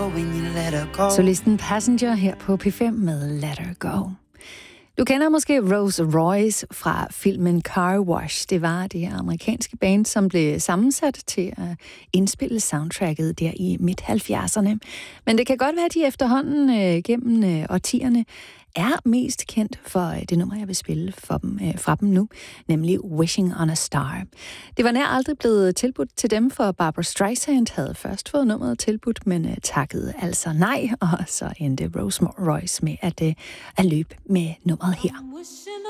Solisten Passenger her på P5 med Let Her Go. Du kender måske Rose Royce fra filmen Car Wash. Det var det her amerikanske band, som blev sammensat til at indspille soundtracket der i midt-70'erne. Men det kan godt være, at de efterhånden gennem årtierne er mest kendt for det nummer, jeg vil spille fra dem nu, nemlig Wishing on a Star. Det var nær aldrig blevet tilbudt til dem, for Barbra Streisand havde først fået nummeret tilbudt, men takkede altså nej, og så endte Rose Royce med at løbe med nummeret her.